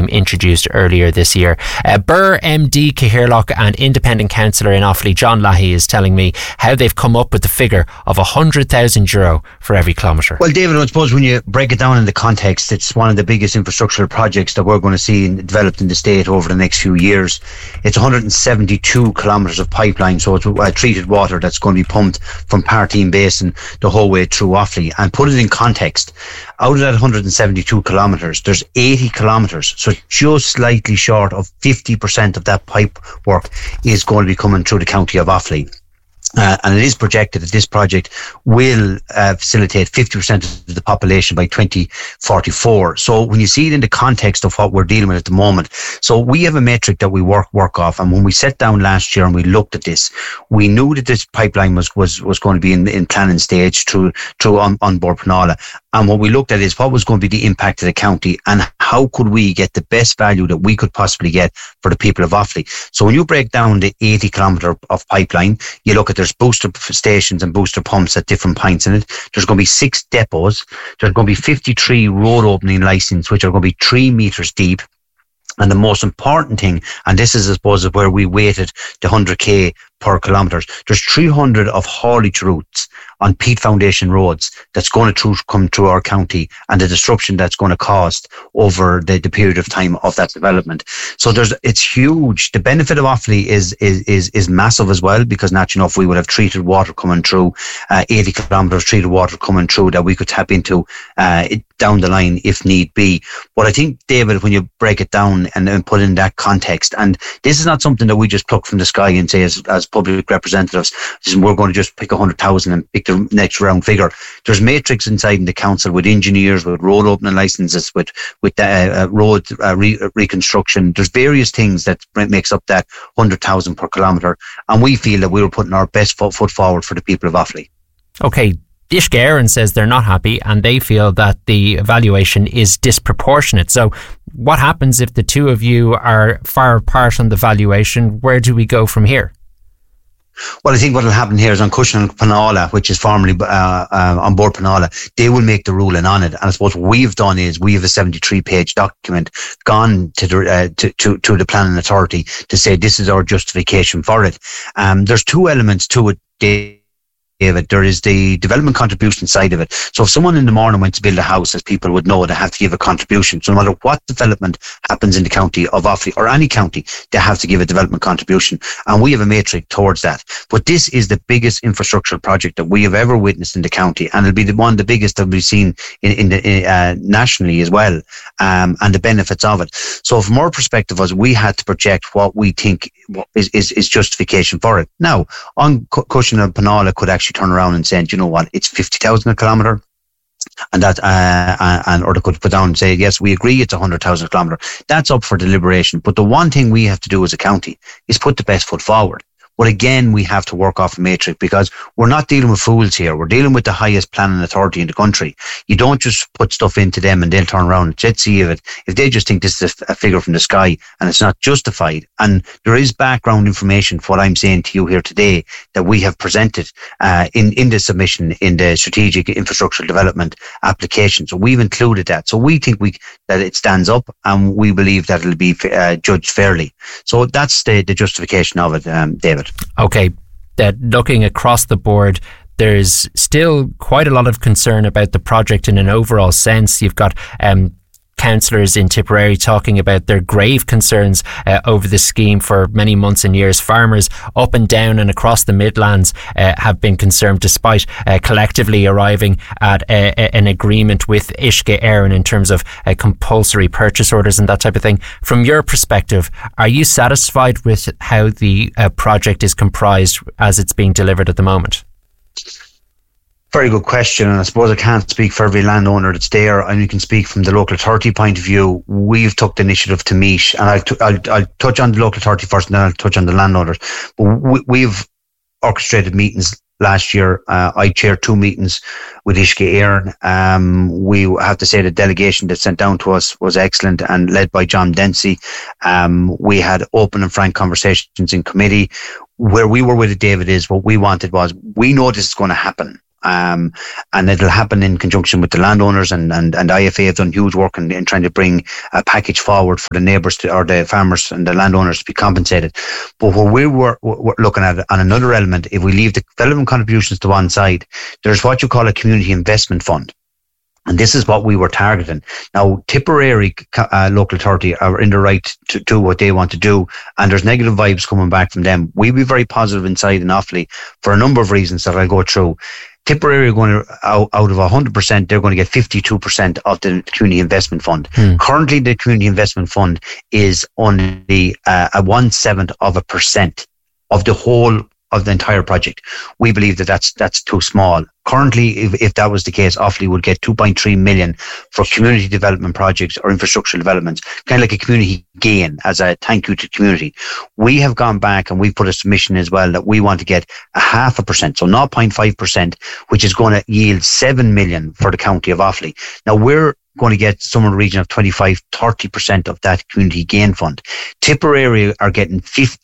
scheme introduced earlier this year. Burr MD Cahirlock and independent councillor in Offaly, John Lahey, is telling me how they've come up with the figure of €100,000 for every kilometre. Well, David, I suppose when you break it down in the context, it's one of the biggest infrastructural projects that we're going to see developed in the state over the next few years. It's 172 kilometres of pipeline, so it's treated water that's going to be pumped from Partine Basin the whole way through Offaly. And put it in context, out of that 172 kilometres, there's 80 kilometres, so just slightly short of 50% of that pipe work is going to be coming through the county of Offaly. And it is projected that this project will facilitate 50% of the population by 2044. So when you see it in the context of what we're dealing with at the moment, so we have a metric that we work off. And when we sat down last year and we looked at this, we knew that this pipeline was going to be in planning stage through on Bord Pleanála. And what we looked at is what was going to be the impact of the county and how could we get the best value that we could possibly get for the people of Offaly. So when you break down the 80 kilometre of pipeline, you look at there's booster stations and booster pumps at different points in it. There's going to be 6 depots. There's going to be 53 road opening licenses, which are going to be 3 metres deep. And the most important thing, and this is, I suppose, where we weighted the 100k per kilometre, there's 300 of haulage routes on peat foundation roads that's going to come through our county and the disruption that's going to cause over the period of time of that development. So it's huge. The benefit of Offaly is massive as well, because naturally enough we will have treated water coming through, 80 kilometres treated water coming through that we could tap into down the line if need be. But I think, David, when you break it down and put in that context, and this is not something that we just pluck from the sky and say as public representatives, we're going to just pick 100,000 and pick the next round figure. There's matrix inside in the council with engineers, with road opening licenses, with road reconstruction. There's various things that makes up that 100,000 per kilometre, and we feel that we were putting our best foot forward for the people of Offaly. Okay. Uisce Éireann says they're not happy and they feel that the valuation is disproportionate. So what happens if the two of you are far apart on the valuation? Where do we go from here? Well, I think what will happen here is on Cushing and Pleanála, which is formerly on Bord Pleanála, they will make the ruling on it. And I suppose what we've done is we have a 73-page document gone to the planning authority to say this is our justification for it. There's 2 elements to it, David. There is the development contribution side of it. So if someone in the morning went to build a house, as people would know, they have to give a contribution. So no matter what development happens in the county of Offaly or any county, they have to give a development contribution. And we have a matrix towards that. But this is the biggest infrastructural project that we have ever witnessed in the county. And it'll be one of the biggest that we've seen nationally as well, and the benefits of it. So from our perspective, we had to project what we think is justification for it. Now, on Cushing and Pleanála could actually turn around and say, you know what, it's 50,000 a kilometre, and that or they could put down and say, yes, we agree it's 100,000 a kilometre. That's up for deliberation. But the one thing we have to do as a county is put the best foot forward. But again, we have to work off a matrix, because we're not dealing with fools here. We're dealing with the highest planning authority in the country. You don't just put stuff into them and they'll turn around and let's see if they just think this is a figure from the sky and it's not justified. And there is background information for what I'm saying to you here today that we have presented in the submission in the strategic infrastructure development application. So we've included that. So we think that it stands up, and we believe that it'll be judged fairly. So that's the justification of it, David. Okay, that looking across the board, there's still quite a lot of concern about the project in an overall sense. You've got councillors in Tipperary talking about their grave concerns over the scheme for many months and years. Farmers up and down and across the Midlands have been concerned, despite collectively arriving at an agreement with Uisce Éireann in terms of compulsory purchase orders and that type of thing. From your perspective, are you satisfied with how the project is comprised as it's being delivered at the moment? Very good question, and I suppose I can't speak for every landowner that's there. I only can speak from the local authority point of view. We've took the initiative to meet, and I'll touch on the local authority first, and then I'll touch on the landowners. But we've orchestrated meetings last year. I chaired 2 meetings with Uisce Éireann. We have to say the delegation that sent down to us was excellent and led by John Dempsey. We had open and frank conversations in committee. Where we were with it, David, is what we wanted was, we know this is going to happen. and it'll happen in conjunction with the landowners, and IFA have done huge work in trying to bring a package forward for the neighbours or the farmers and the landowners to be compensated. But what we're looking at on another element, if we leave the development contributions to one side, there's what you call a community investment fund. And this is what we were targeting. Now, Tipperary local authority are in the right to do what they want to do, and there's negative vibes coming back from them. We'll be very positive inside in Offaly for a number of reasons that I'll go through. Tipperary are going to, out of 100%, they're going to get 52% of the community investment fund. Currently, the community investment fund is only a 1/7% of the whole of the entire project. We believe that that's too small. Currently, if that was the case, Offaly would get 2.3 million for community development projects or infrastructural developments, kind of like a community gain as a thank you to the community. We have gone back and we've put a submission as well that we want to get 0.5%, so 0.5%, which is going to yield 7 million for the county of Offaly. Now, we're going to get somewhere in the region of 25-30% of that community gain fund. Tipperary are getting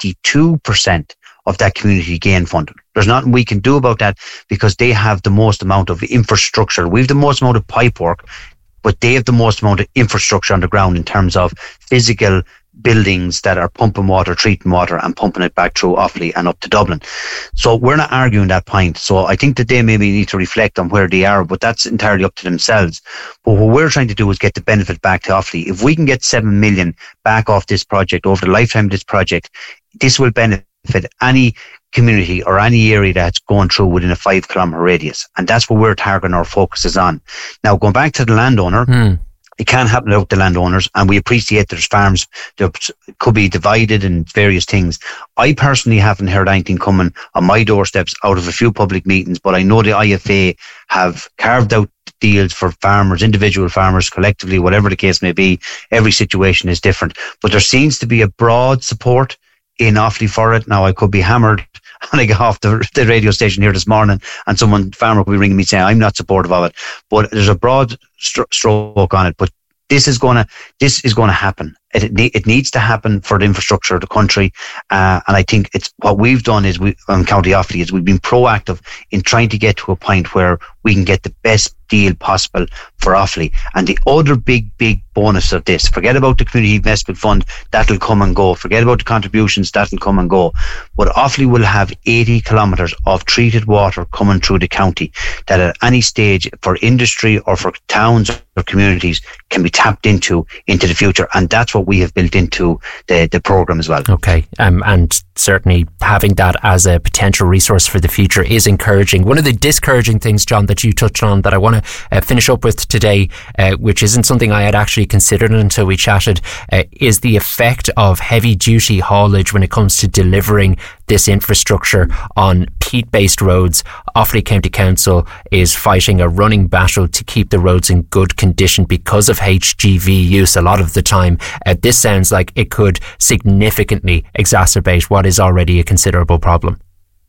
52% of that community gain fund. There's nothing we can do about that because they have the most amount of infrastructure. We have the most amount of pipe work, but they have the most amount of infrastructure on the ground in terms of physical buildings that are pumping water, treating water and pumping it back through Offaly and up to Dublin. So we're not arguing that point. So I think that they maybe need to reflect on where they are, but that's entirely up to themselves. But what we're trying to do is get the benefit back to Offaly. If we can get 7 million back off this project over the lifetime of this project, this will benefit any community or any area that's going through within a 5 kilometre radius. And that's what we're targeting our focus is on. Now, going back to the landowner, it can't happen without the landowners, and we appreciate there's farms that could be divided and various things. I personally haven't heard anything coming on my doorsteps out of a few public meetings, but I know the IFA have carved out deals for farmers, individual farmers, collectively, whatever the case may be. Every situation is different, but there seems to be a broad support in Offaly for it. Now, I could be hammered and I get off the radio station here this morning and farmer could be ringing me saying I'm not supportive of it, but there's a broad stroke on it. But this is going to happen. It needs to happen for the infrastructure of the country, and I think it's what we've done is on County Offaly is we've been proactive in trying to get to a point where we can get the best deal possible for Offaly. And the other big bonus of this, forget about the community investment fund, that'll come and go. Forget about the contributions, that'll come and go. But Offaly will have 80 kilometres of treated water coming through the county that at any stage for industry or for towns or communities can be tapped into the future. And that's what we have built into the programme as well. Okay, and certainly having that as a potential resource for the future is encouraging. One of the discouraging things, John, that you touched on that I want to finish up with today, which isn't something I had actually considered until we chatted, is the effect of heavy duty haulage when it comes to delivering this infrastructure on peat-based roads. Offaly County Council is fighting a running battle to keep the roads in good condition because of HGV use a lot of the time. This sounds like it could significantly exacerbate what is already a considerable problem.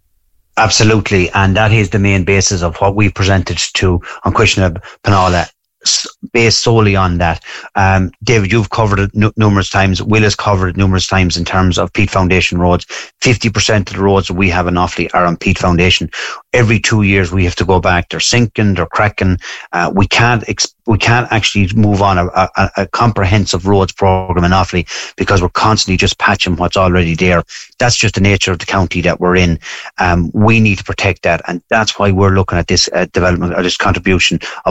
Absolutely, and that is the main basis of what we presented to on Questionable Penala, based solely on that. David, you've covered it numerous times. Will has covered it numerous times in terms of peat foundation roads. 50% of the roads that we have in Offaly are on peat foundation. Every 2 years we have to go back. They're sinking, they're cracking. We can't actually move on a comprehensive roads program in Offaly because we're constantly just patching what's already there. That's just the nature of the county that we're in. We need to protect that, and that's why we're looking at this development or this contribution of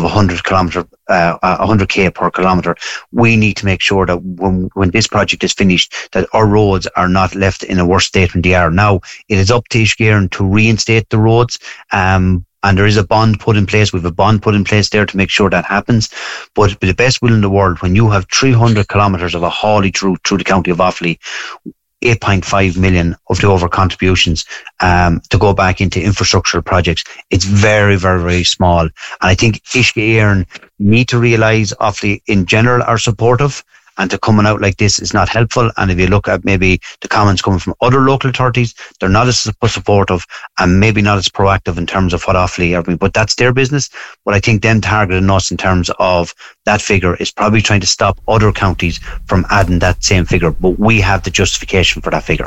100k per kilometre. We need to make sure that when this project is finished, that our roads are not left in a worse state than they are now. It is up to Ishgaren to reinstate the roads. And there is a bond put in place. We have a bond put in place there to make sure that happens. But with the best will in the world, when you have 300 kilometres of a haulage route through the county of Offaly, 8.5 million of the over contributions to go back into infrastructural projects, it's very, very, very small. And I think Ishgaren need to realise Offaly in general are supportive, and to coming out like this is not helpful. And if you look at maybe the comments coming from other local authorities, they're not as supportive and maybe not as proactive in terms of what Offaly are doing, but that's their business. But I think them targeting us in terms of that figure is probably trying to stop other counties from adding that same figure, but we have the justification for that figure.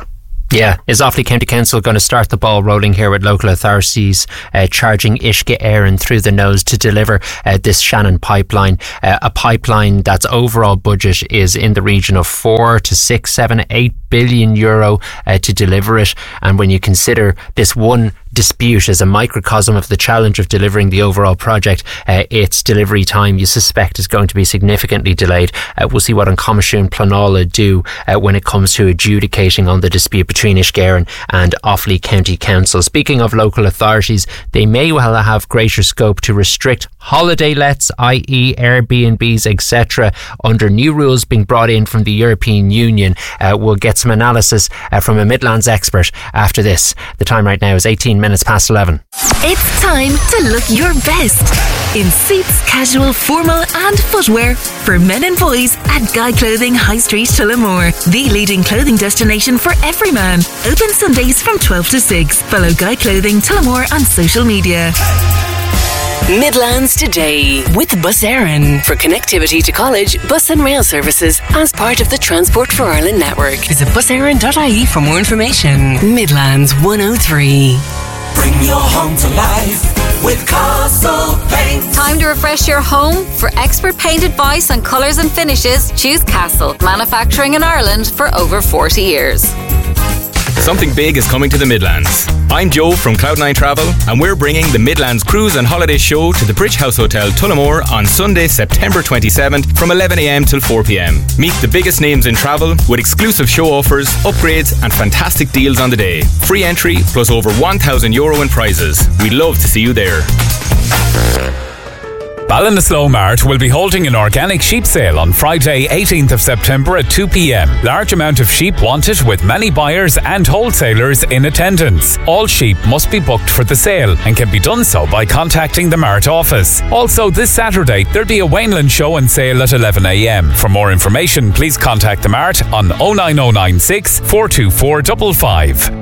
Yeah, is Offaly County Council going to start the ball rolling here with local authorities charging Uisce Éireann through the nose to deliver this Shannon pipeline, a pipeline that's overall budget is in the region of 4 to 6, 7, 8 billion euro to deliver it. And when you consider this one dispute as a microcosm of the challenge of delivering the overall project, its delivery time, you suspect, is going to be significantly delayed. We'll see what An Comisiún Pleanála do when it comes to adjudicating on the dispute between Uisce Éireann and Offaly County Council. Speaking of local authorities, they may well have greater scope to restrict holiday lets, i.e. Airbnbs, etc., under new rules being brought in from the European Union. We'll get some analysis from a Midlands expert after this. The time right now is 18 minutes past 11. It's time to look your best in suits, casual, formal and footwear for men and boys at Guy Clothing High Street, Tullamore, the leading clothing destination for every man. Open Sundays from 12 to 6. Follow Guy Clothing Tullamore on social media. Midlands Today with Bus Éireann for connectivity to college, bus and rail services as part of the Transport for Ireland network. Visit buséireann.ie for more information. Midlands 103. Bring your home to life with Castle Paint. Time to refresh your home? For expert paint advice on colours and finishes, choose Castle, manufacturing in Ireland for over 40 years. Something big is coming to the Midlands. I'm Joe from Cloud9 Travel, and we're bringing the Midlands Cruise and Holiday Show to the Bridge House Hotel, Tullamore on Sunday, September 27th from 11am till 4pm. Meet the biggest names in travel with exclusive show offers, upgrades and fantastic deals on the day. Free entry plus over €1,000 in prizes. We'd love to see you there. Ballinasloe Mart will be holding an organic sheep sale on Friday 18th of September at 2pm. Large amount of sheep wanted with many buyers and wholesalers in attendance. All sheep must be booked for the sale and can be done so by contacting the Mart office. Also this Saturday there'll be a Waneland show and sale at 11am. For more information please contact the Mart on 09096 424 555.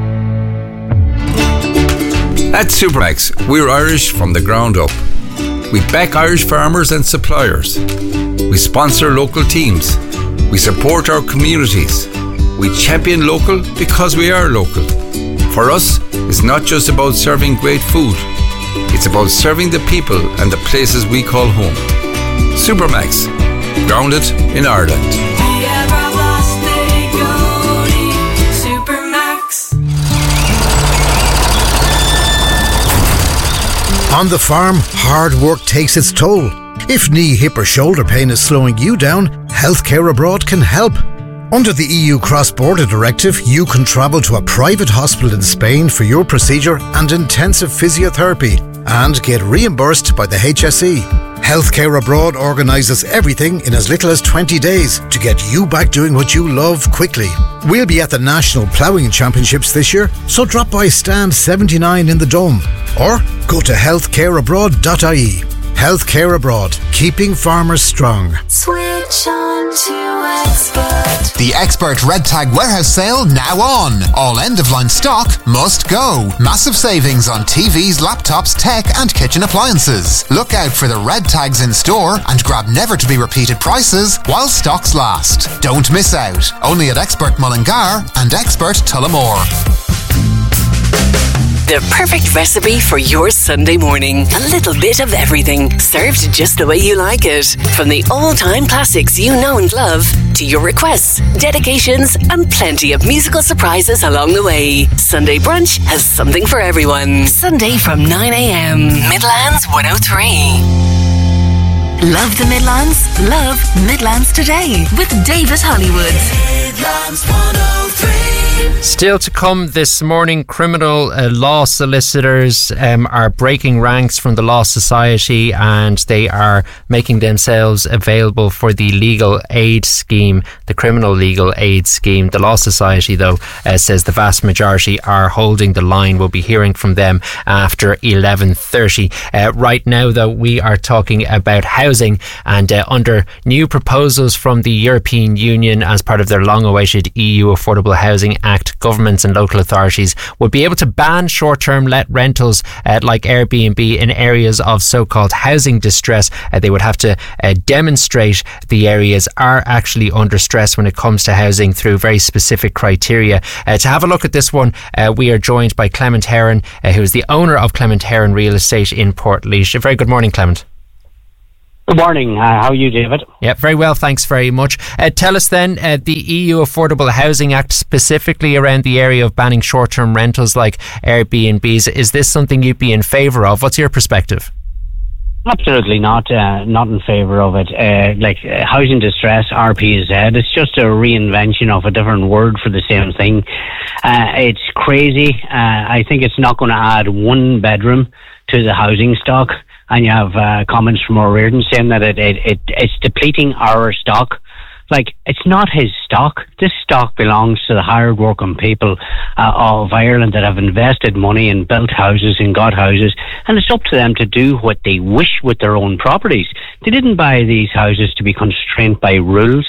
At Supermax, we're Irish from the ground up. We back Irish farmers and suppliers. We sponsor local teams. We support our communities. We champion local because we are local. For us, it's not just about serving great food. It's about serving the people and the places we call home. Supermax, grounded in Ireland. On the farm, hard work takes its toll. If knee, hip or shoulder pain is slowing you down, Healthcare Abroad can help. Under the EU Cross-Border Directive, you can travel to a private hospital in Spain for your procedure and intensive physiotherapy and get reimbursed by the HSE. Healthcare Abroad organises everything in as little as 20 days to get you back doing what you love quickly. We'll be at the National Ploughing Championships this year, so drop by stand 79 in the Dome or go to healthcareabroad.ie. Healthcare Abroad, keeping farmers strong. Switch on to Expert. The Expert Red Tag Warehouse Sale now on. All end-of-line stock must go. Massive savings on TVs, laptops, tech and kitchen appliances. Look out for the red tags in store and grab never-to-be-repeated prices while stocks last. Don't miss out. Only at Expert Mullingar and Expert Tullamore. The perfect recipe for your Sunday morning. A little bit of everything, served just the way you like it. From the all-time classics you know and love, to your requests, dedications, and plenty of musical surprises along the way. Sunday Brunch has something for everyone. Sunday from 9am. Midlands 103. Love the Midlands? Love Midlands Today with David Hollywood. Midlands 103. Still to come this morning, criminal law solicitors are breaking ranks from the Law Society and they are making themselves available for the legal aid scheme, the criminal legal aid scheme. The Law Society, though, says the vast majority are holding the line. We'll be hearing from them after 11:30. Right now, though, we are talking about housing and under new proposals from the European Union as part of their long-awaited EU Affordable Housing Act, governments and local authorities would be able to ban short-term let rentals like Airbnb in areas of so-called housing distress. They would have to demonstrate the areas are actually under stress when it comes to housing through very specific criteria. To have a look at this one, we are joined by Clement Heron, who is the owner of Clement Heron Real Estate in Portlaoise. Very good morning, Clement. Good morning. How are you, David? Yeah, very well, thanks very much. Tell us then, the EU Affordable Housing Act, specifically around the area of banning short-term rentals like Airbnbs, is this something you'd be in favour of? What's your perspective? Absolutely not. Not in favour of it. Housing distress, RPZ, it's just a reinvention of a different word for the same thing. It's crazy. I think it's not going to add one bedroom to the housing stock. And you have comments from O'Riordan saying that it's depleting our stock. Like, it's not his stock. This stock belongs to the hard-working people of Ireland that have invested money and built houses and got houses, and it's up to them to do what they wish with their own properties. They didn't buy these houses to be constrained by rules.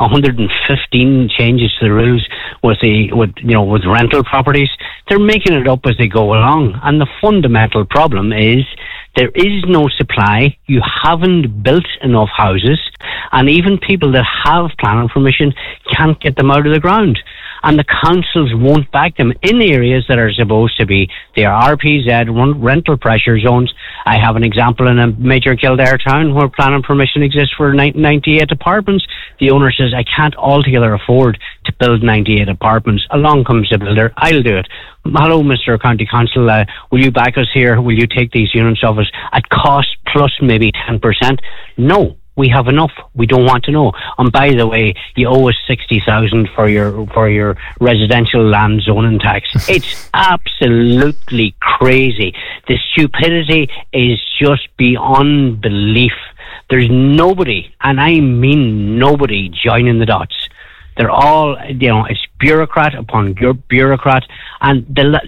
115 changes to the rules with rental properties. They're making it up as they go along, and the fundamental problem is there is no supply. You haven't built enough houses, and even people that have planning permission can't get them out of the ground. And the councils won't back them in areas that are supposed to be. They are RPZ, rental pressure zones. I have an example in a major Kildare town where planning permission exists for 98 apartments. The owner says, I can't altogether afford to build 98 apartments. Along comes the builder, I'll do it. Hello, Mr. County Council, will you back us here? Will you take these units off us at cost plus maybe 10%? No. We have enough. We don't want to know. And by the way, you owe us 60,000 for your residential land zoning tax. It's absolutely crazy. The stupidity is just beyond belief. There's nobody, and I mean nobody, joining the dots. They're all, it's bureaucrat upon bureaucrat, and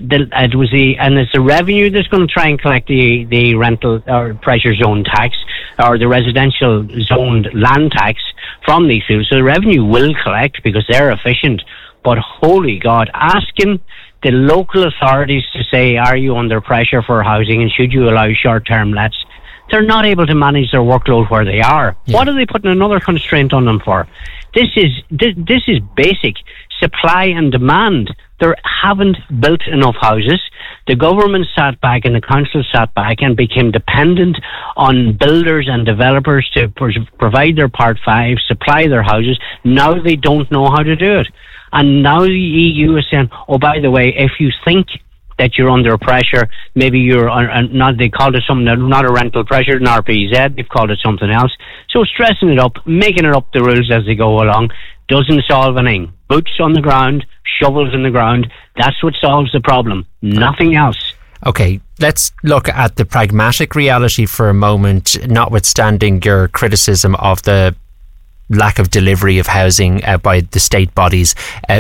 it's the revenue that's going to try and collect the rental or pressure zone tax or the residential zoned land tax from these people. So the revenue will collect because they're efficient. But holy God, asking the local authorities to say, are you under pressure for housing and should you allow short-term lets? They're not able to manage their workload where they are. Yeah. What are they putting another constraint on them for? This is basic supply and demand. They haven't built enough houses. The government sat back and the council sat back and became dependent on builders and developers to provide their Part 5, supply their houses. Now they don't know how to do it. And now the EU is saying, oh, by the way, if you think that you're under pressure, maybe you're not, they called it something, not a rental pressure, an RPZ, they've called it something else. So stressing it up, making it up the rules as they go along, doesn't solve anything. Boots on the ground, shovels in the ground, that's what solves the problem, nothing else. Okay, let's look at the pragmatic reality for a moment, notwithstanding your criticism of the lack of delivery of housing by the state bodies.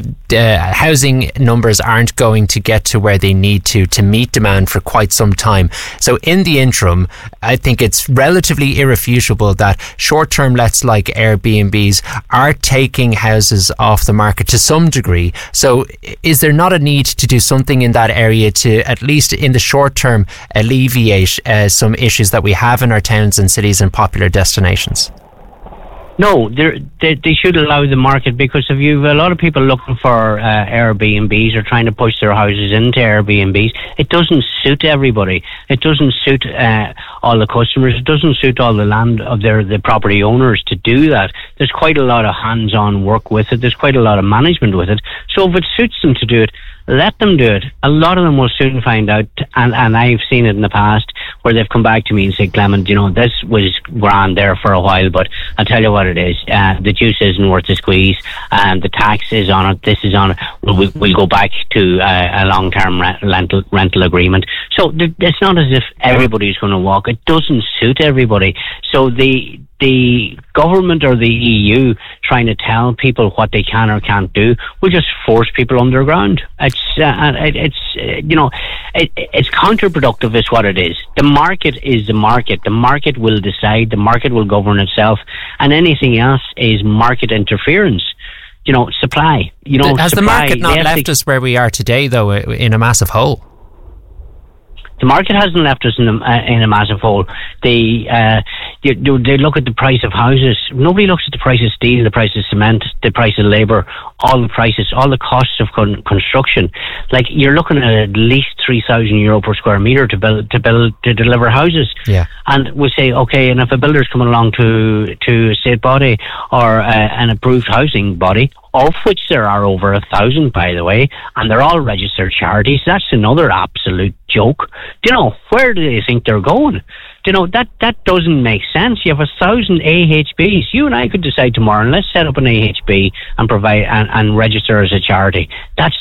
Housing numbers aren't going to get to where they need to meet demand for quite some time. So in the interim, I think it's relatively irrefutable that short-term lets like Airbnbs are taking houses off the market to some degree. So is there not a need to do something in that area to, at least in the short term, alleviate some issues that we have in our towns and cities and popular destinations? No, they should allow the market, because if you've a lot of people looking for Airbnbs or trying to push their houses into Airbnbs, it doesn't suit everybody. It doesn't suit all the customers. It doesn't suit all the land of the property owners to do that. There's quite a lot of hands-on work with it. There's quite a lot of management with it. So if it suits them to do it, let them do it. A lot of them will soon find out, and I've seen it in the past where they've come back to me and said, Clement, this was grand there for a while, but I'll tell you what it is. The juice isn't worth the squeeze, and the tax is on it, this is on it. We'll go back to a long-term rental agreement. So it's not as if everybody's going to walk. It doesn't suit everybody. So the government or the EU trying to tell people what they can or can't do will just force people underground. It's counterproductive is what it is. The market is the market. The market will decide. The market will govern itself, and anything else is market interference. supply. Has the market not left us where we are today, though, in a massive hole? The market hasn't left us in a massive hole. They look at the price of houses. Nobody looks at the price of steel, the price of cement, the price of labour, all the prices, all the costs of construction. Like, you're looking at least €3,000 per square metre to deliver houses. Yeah. And we say, okay, and if a builder's coming along to a state body or an approved housing body, of which there are over 1,000, by the way, and they're all registered charities. That's another absolute joke. Where do they think they're going? That doesn't make sense. You have 1,000 AHBs. You and I could decide tomorrow, and let's set up an AHB and provide and register as a charity. That's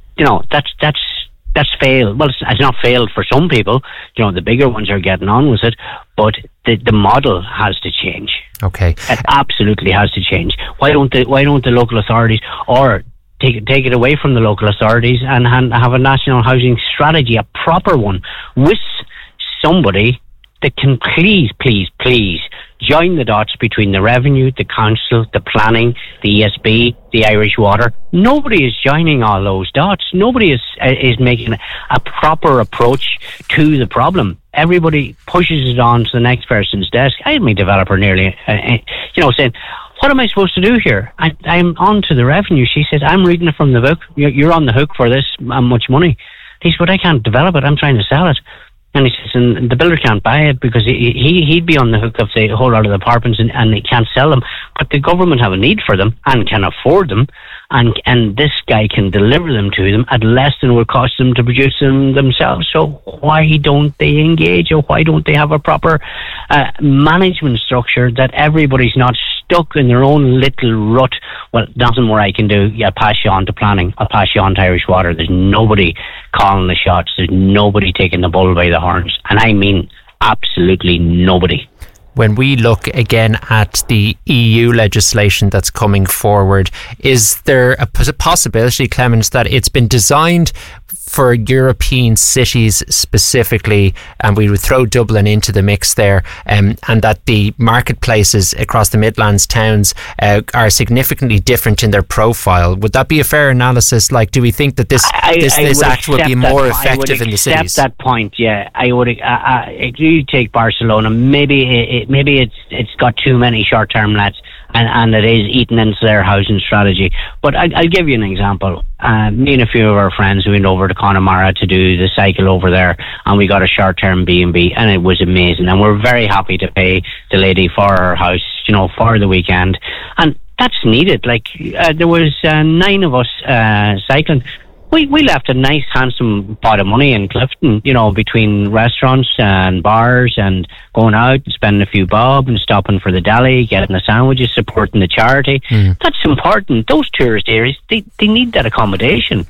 failed. Well, it's not failed for some people. The bigger ones are getting on with it, but the model has to change. Okay, it absolutely has to change. Why don't the local authorities or take it away from the local authorities and have a national housing strategy, a proper one, with somebody that can please join the dots between the revenue, the council, the planning, the ESB, the Irish Water. Nobody is joining all those dots. Nobody is making a proper approach to the problem. Everybody pushes it on to the next person's desk. I had my developer nearly, saying, what am I supposed to do here? I'm on to the revenue. She says, I'm reading it from the book. You're on the hook for this much money. He said, but I can't develop it. I'm trying to sell it. And he says, and the builder can't buy it because he'd be on the hook of the whole lot of the apartments and he can't sell them. But the government have a need for them and can afford them. And this guy can deliver them to them at less than it would cost them to produce them themselves. So why don't they engage, or why don't they have a proper management structure that everybody's not stuck in their own little rut? Well, nothing more I can do. Yeah, pass you on to planning. I'll pass you on to Irish Water. There's nobody calling the shots. There's nobody taking the bull by the horns. And I mean absolutely nobody. When we look again at the EU legislation that's coming forward, is there a possibility, Clemens, that it's been designed for European cities specifically, and we would throw Dublin into the mix there, and that the marketplaces across the Midlands towns are significantly different in their profile? Would that be a fair analysis? Like, do we think that this act would be more effective in the cities? I would accept that point, yeah. I would. If you take Barcelona, maybe it's got too many short-term lets, and it is eating into their housing strategy. But I'll give you an example. Me and a few of our friends went over to Connemara to do the cycle over there, and we got a short-term B&B, and it was amazing. And we're very happy to pay the lady for her house, for the weekend. And that's needed. Like, there was 9 of us cycling. We left a nice, handsome pot of money in Clifton, between restaurants and bars and going out and spending a few bob and stopping for the deli, getting the sandwiches, supporting the charity. That's important. Those tourist areas, they need that accommodation.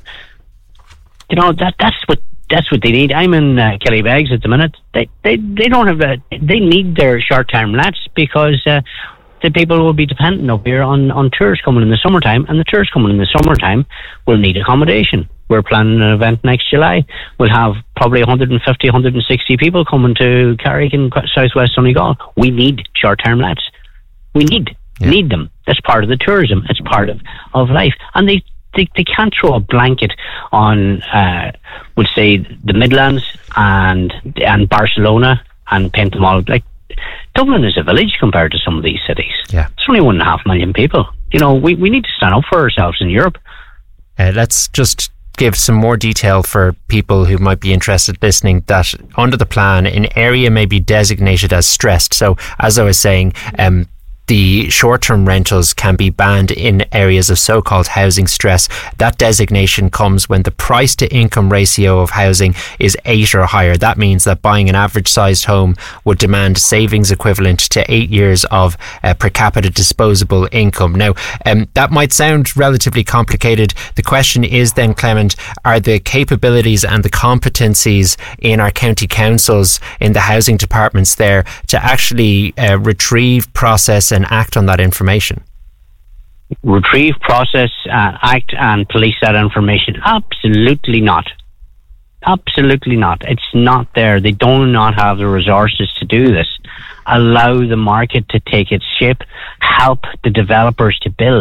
That's what they need. I'm in Killybegs at the minute. They don't have they need their short-term lets because the people will be dependent up here on tourists coming in the summertime, and the tourists coming in the summertime will need accommodation. We're planning an event next July. We'll have probably 150, 160 people coming to Carrick in southwest Donegal. We need short-term lets. We need them. That's part of the tourism. It's part of life. And they can't throw a blanket on, we'll say, the Midlands and Barcelona and paint them all. Like, Dublin is a village compared to some of these cities. Yeah. It's only 1.5 million people. We need to stand up for ourselves in Europe. Let's just give some more detail for people who might be interested listening, that under the plan, an area may be designated as stressed. So, as I was saying, the short-term rentals can be banned in areas of so-called housing stress. That designation comes when the price-to-income ratio of housing is 8 or higher. That means that buying an average-sized home would demand savings equivalent to 8 years of per capita disposable income. Now, that might sound relatively complicated. The question is then, Clement, are the capabilities and the competencies in our county councils, in the housing departments there, to actually retrieve, process and act on that information? Retrieve, process, act and police that information? Absolutely not. Absolutely not. It's not there. They do not have the resources to do this. Allow the market to take its shape. Help the developers to build.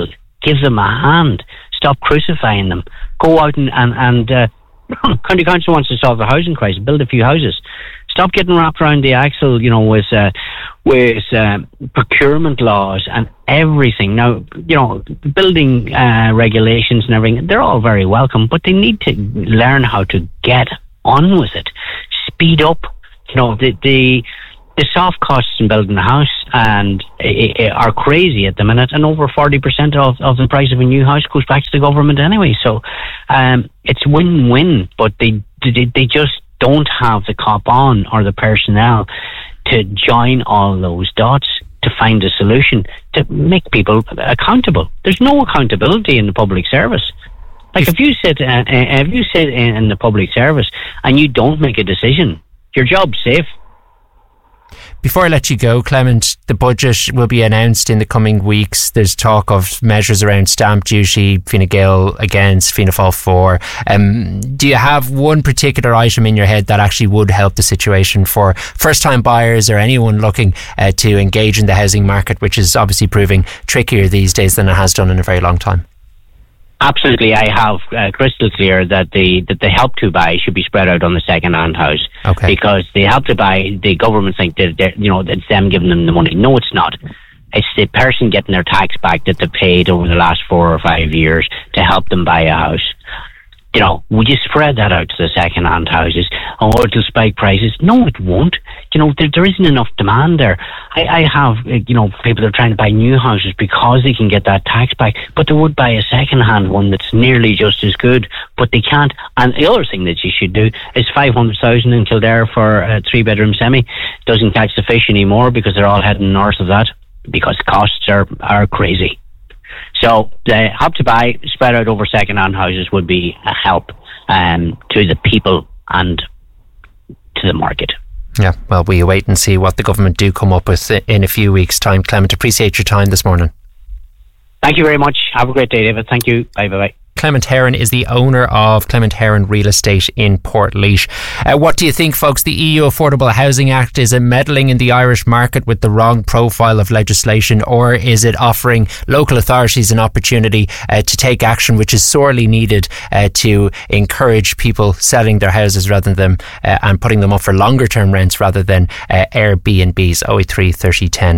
Give them a hand. Stop crucifying them. Go out and County Council wants to solve the housing crisis. Build a few houses. Stop getting wrapped around the axle, with procurement laws and everything. Now, building regulations and everything, they're all very welcome, but they need to learn how to get on with it. Speed up. The soft costs in building a house are crazy at the minute, and over 40% of the price of a new house goes back to the government anyway. So it's win-win, but they just don't have the cop on or the personnel to join all those dots to find a solution to make people accountable. There's no accountability in the public service. Like if you sit in the public service and you don't make a decision, your job's safe. Before I let you go, Clement, the budget will be announced in the coming weeks. There's talk of measures around stamp duty, Fine Gael against, Fianna Fáil for. Do you have one particular item in your head that actually would help the situation for first-time buyers or anyone looking to engage in the housing market, which is obviously proving trickier these days than it has done in a very long time? Absolutely, I have crystal clear that the help to buy should be spread out on the second-hand house. Okay. Because the help to buy, the government think that it's them giving them the money. No, it's not. It's the person getting their tax back that they paid over the last 4 or 5 years to help them buy a house. Would you spread that out to the second-hand houses? Oh, it'll spike prices. No, it won't. There isn't enough demand there. I have, people that are trying to buy new houses because they can get that tax back, but they would buy a second-hand one that's nearly just as good, but they can't. And the other thing that you should do is 500,000 in Kildare for a 3-bedroom semi. Doesn't catch the fish anymore because they're all heading north of that because costs are crazy. So the help to buy spread out over second-hand houses would be a help to the people and to the market. Yeah, well, we wait and see what the government do come up with in a few weeks' time. Clement, appreciate your time this morning. Thank you very much. Have a great day, David. Thank you. Bye-bye. Clement Heron is the owner of Clement Heron Real Estate in Portlaoise. What do you think, folks? The EU Affordable Housing Act, is it meddling in the Irish market with the wrong profile of legislation, or is it offering local authorities an opportunity to take action which is sorely needed to encourage people selling their houses rather than and putting them up for longer term rents rather than Airbnbs? 083 30 10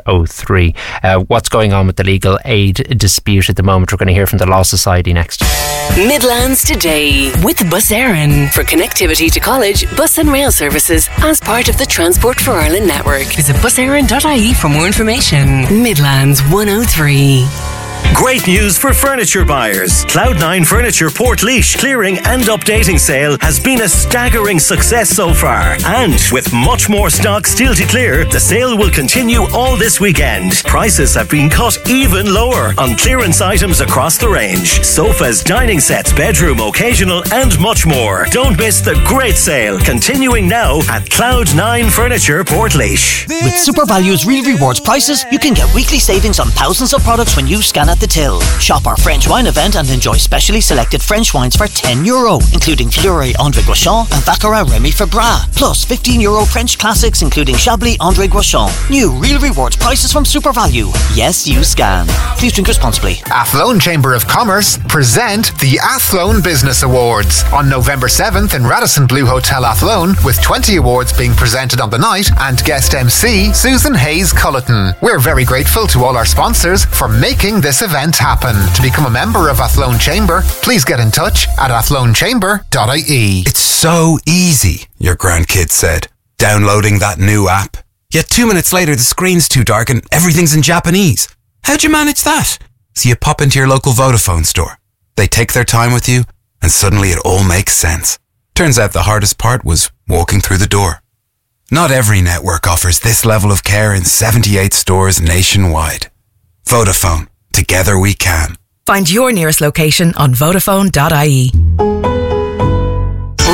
103. What's going on with the legal aid dispute at the moment? We're going to hear from the Law Society next. Midlands Today with Bus Éireann. For connectivity to college, bus and rail services as part of the Transport for Ireland network. Visit buséireann.ie for more information. Midlands 103. Great news for furniture buyers. Cloud9 Furniture Portlaoise clearing and updating sale has been a staggering success so far. And with much more stock still to clear, the sale will continue all this weekend. Prices have been cut even lower on clearance items across the range. Sofas, dining sets, bedroom, occasional and much more. Don't miss the great sale continuing now at Cloud9 Furniture Portlaoise. With Super Value's Real Rewards prices, you can get weekly savings on thousands of products when you scan at the till. Shop our French wine event and enjoy specially selected French wines for €10, including Fleury André Groschon and Baccarat Remy Fabra. Plus €15 French classics including Chablis André Groschon. New Real Rewards prices from Super Value. Yes, you scan. Please drink responsibly. Athlone Chamber of Commerce present the Athlone Business Awards on November 7th in Radisson Blu Hotel Athlone, with 20 awards being presented on the night and guest MC Susan Hayes Culleton. We're very grateful to all our sponsors for making this event happen. To become a member of Athlone Chamber, please get in touch at athlonchamber.ie. It's so easy, your grandkid said, downloading that new app. Yet 2 minutes later, the screen's too dark and everything's in Japanese. How'd you manage that? So you pop into your local Vodafone store. They take their time with you, and suddenly it all makes sense. Turns out the hardest part was walking through the door. Not every network offers this level of care in 78 stores nationwide. Vodafone. Together we can. Find your nearest location on Vodafone.ie. For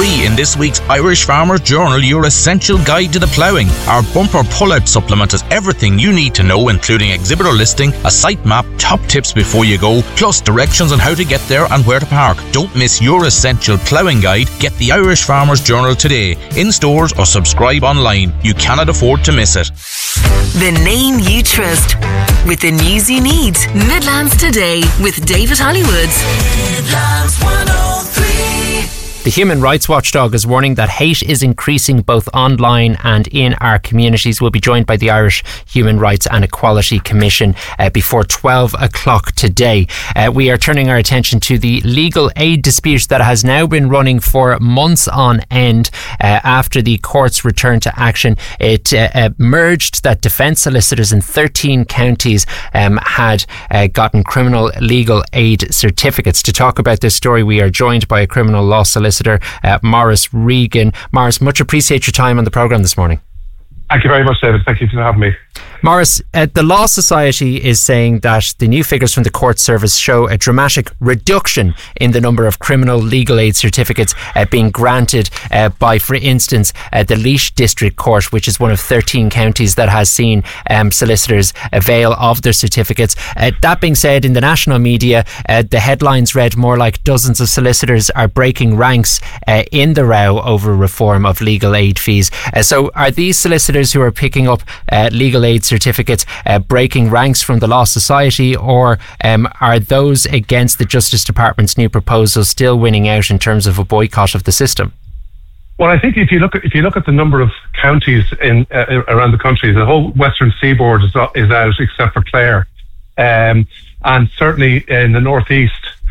free in this week's Irish Farmer's Journal, your essential guide to the ploughing. Our bumper pull-out supplement has everything you need to know, including exhibitor listing, a site map, top tips before you go, plus directions on how to get there and where to park. Don't miss your essential ploughing guide. Get the Irish Farmer's Journal today, in stores or subscribe online. You cannot afford to miss it. The name you trust, with the news you need. Midlands Today with David Hollywood. Midlands 103. The Human Rights Watchdog is warning that hate is increasing both online and in our communities. We'll be joined by the Irish Human Rights and Equality Commission before 12 o'clock today. We are turning our attention to the legal aid dispute that has now been running for months on end after the courts returned to action. It emerged that defence solicitors in 13 counties had gotten criminal legal aid certificates. To talk about this story, we are joined by a criminal law solicitor, Maurice Regan. Maurice, much appreciate your time on the programme this morning. Thank you very much, David. Thank you for having me. Maurice, the Law Society is saying that the new figures from the court service show a dramatic reduction in the number of criminal legal aid certificates being granted by, for instance, the Laois District Court, which is one of 13 counties that has seen solicitors avail of their certificates. That being said, in the national media, the headlines read more like dozens of solicitors are breaking ranks in the row over reform of legal aid fees. So are these solicitors who are picking up legal aid certificates breaking ranks from the Law Society, or are those against the Justice Department's new proposal still winning out in terms of a boycott of the system? Well, I think if you look at the number of counties in around the country, the whole Western Seaboard is out except for Clare, and certainly in the northeast,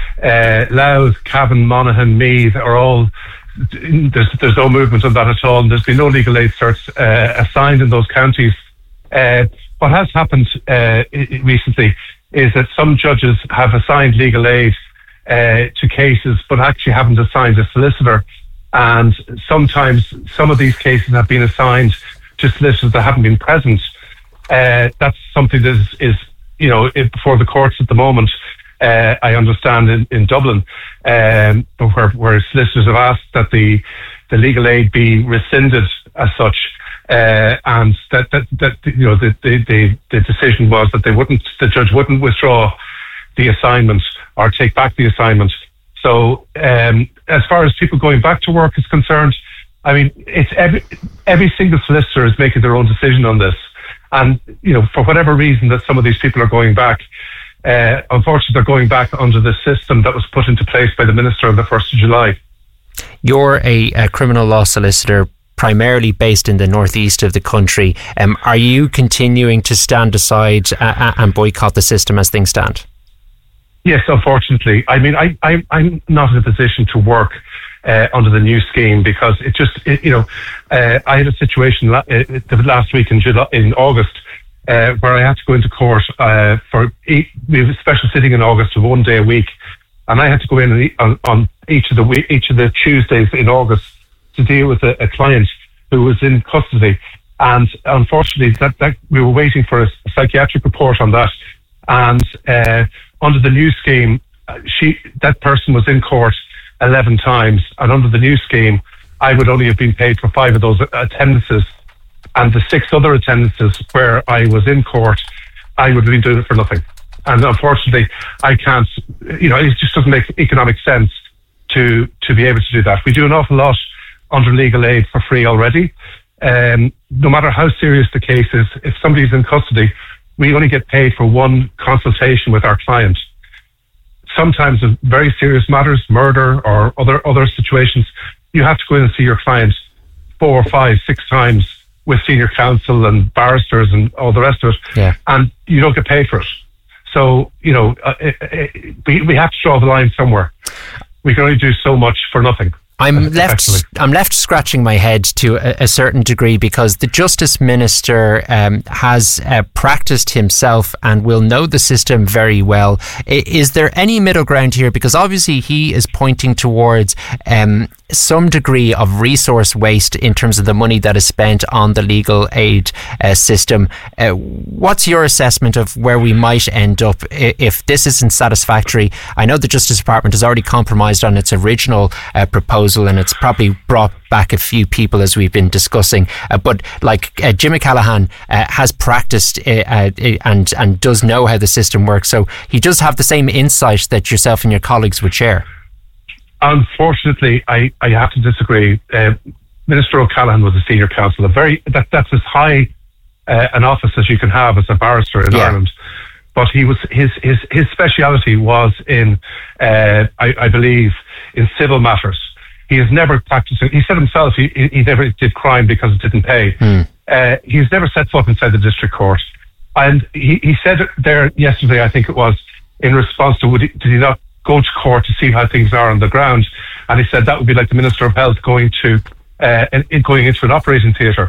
Louth, Cavan, Monaghan, Meath are all. There's no movement on that at all, and there's been no legal aid certs assigned in those counties. What has happened recently is that some judges have assigned legal aid to cases, but actually haven't assigned a solicitor. And sometimes some of these cases have been assigned to solicitors that haven't been present. That's something that is before the courts at the moment. I understand in Dublin, where solicitors have asked that the legal aid be rescinded as such. And that the decision was that the judge wouldn't withdraw the assignment or take back the assignment. So as far as people going back to work is concerned, I mean, it's every single solicitor is making their own decision on this. And, for whatever reason that some of these people are going back, unfortunately they're going back under the system that was put into place by the Minister on the 1st of July. You're a criminal law solicitor primarily based in the northeast of the country. Are you continuing to stand aside and boycott the system as things stand? Yes, unfortunately. I mean, I'm not in a position to work under the new scheme because I had a situation last week in August where I had to go into court we have a special sitting in August of 1 day a week, and I had to go in on each of the Tuesdays in August to deal with a client who was in custody. And unfortunately, that we were waiting for a psychiatric report on that. And under the new scheme, that person was in court 11 times. And under the new scheme, I would only have been paid for 5 of those attendances. And the 6 other attendances where I was in court, I would have been doing it for nothing. And unfortunately, I can't, it just doesn't make economic sense to be able to do that. We do an awful lot under legal aid for free already. No matter how serious the case is, if somebody's in custody, we only get paid for one consultation with our client. Sometimes in very serious matters, murder or other situations, you have to go in and see your client 4, 5, 6 times with senior counsel and barristers and all the rest of it. Yeah. And you don't get paid for it. So, we have to draw the line somewhere. We can only do so much for nothing. I'm left scratching my head to a certain degree because the Justice Minister has practiced himself and will know the system very well. Is there any middle ground here? Because obviously he is pointing towards some degree of resource waste in terms of the money that is spent on the legal aid system. What's your assessment of where we might end up if this isn't satisfactory? I know the Justice Department has already compromised on its original proposal proposal, and it's probably brought back a few people as we've been discussing. But like Jim McCallaghan has practiced and does know how the system works, so he does have the same insight that yourself and your colleagues would share. Unfortunately, I have to disagree. Minister O'Callaghan was a senior counsel. That's as high an office as you can have as a barrister in Ireland. But he was his speciality was in, I believe, in civil matters. He has never practiced. He said himself he never did crime because it didn't pay. He's never set foot inside the district court. And he said there yesterday, I think it was, in response to did he not go to court to see how things are on the ground? And he said that would be like the Minister of Health going into an operating theatre.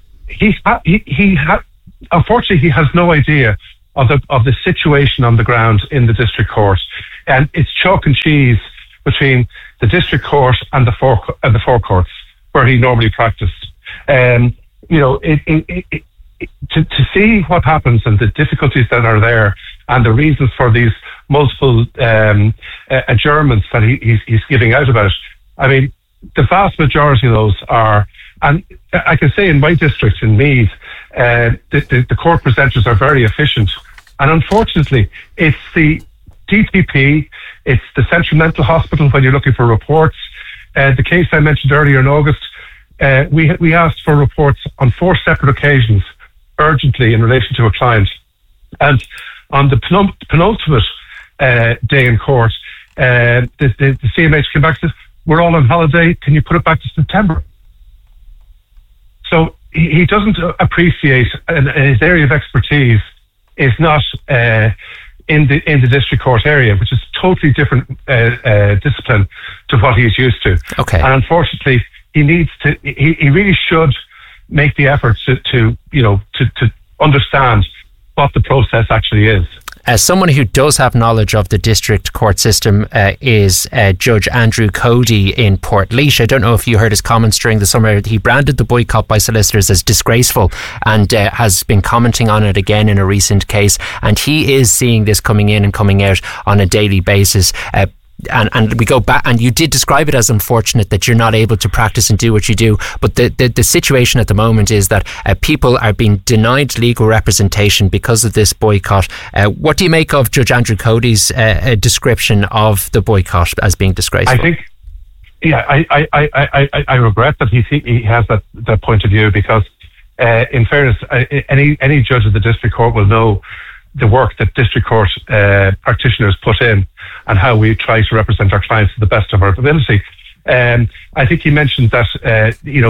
Unfortunately, he has no idea of the situation on the ground in the district court, and it's chalk and cheese between the district court and the forecourts where he normally practiced. To see what happens and the difficulties that are there and the reasons for these multiple adjournments that he's giving out about it. I mean, the vast majority of those are, and I can say in my district, in Meath, the court presenters are very efficient. And unfortunately, it's the DPP, it's the Central Mental Hospital when you're looking for reports. The case I mentioned earlier in August, we asked for reports on 4 separate occasions, urgently in relation to a client. And on the penultimate day in court, the CMH came back and said, we're all on holiday, can you put it back to September? So he doesn't appreciate, and his area of expertise is not in the district court area, which is totally different discipline to what he's used to. Okay. And unfortunately, he really should make the effort to understand what the process actually is. As someone who does have knowledge of the district court system is Judge Andrew Cody in Portlaoise. I don't know if you heard his comments during the summer. He branded the boycott by solicitors as disgraceful and has been commenting on it again in a recent case. And he is seeing this coming in and coming out on a daily basis. And we go back, and you did describe it as unfortunate that you're not able to practice and do what you do, but the situation at the moment is that people are being denied legal representation because of this boycott. What do you make of Judge Andrew Cody's description of the boycott as being disgraceful? I think, I regret that he has that point of view, because in fairness, any judge of the district court will know the work that district court practitioners put in and how we try to represent our clients to the best of our ability. I think he mentioned that I